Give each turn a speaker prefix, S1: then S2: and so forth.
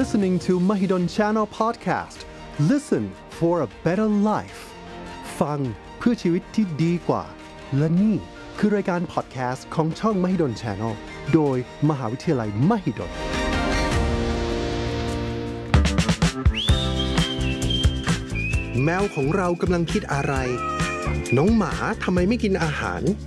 S1: listening to Mahidol Channel Podcast. Listen for a better life. ฟังเพื่อชีวิตที่ดีกว่าและนี่คือรายการพอดแคสต์ของช่อง Mahidol Channel โดยมหาวิทยาลัยมหิดลแมวของเรากำลังคิดอะไรน้องหมาทำไมไม่กินอาหาร